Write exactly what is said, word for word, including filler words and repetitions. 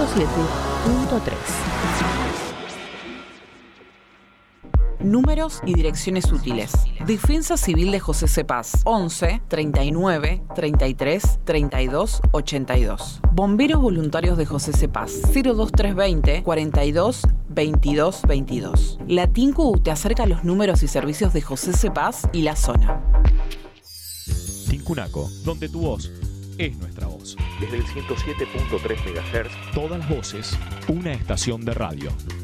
siete punto tres. Números y direcciones útiles. Defensa Civil de José Cepaz, once, treinta y nueve, treinta y tres, treinta y dos, ochenta y dos. Bomberos Voluntarios de José Cepaz, cero dos tres veinte, cuarenta y dos, veintidós, veintidós. La Tinku te acerca a los números y servicios de José Cepaz y la zona. Tincunaco, donde tu voz es nuestra voz. Desde el ciento siete punto tres megahertz. Todas las voces, una estación de radio.